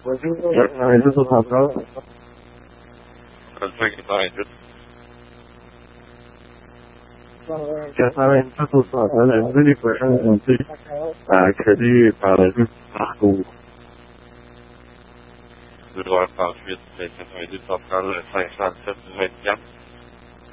92 74. Perfect, 92. 92 74 الأنزلي فرحان أنتي كذي بعد أخو. Du har 48, 92 74, 5, 7, 21.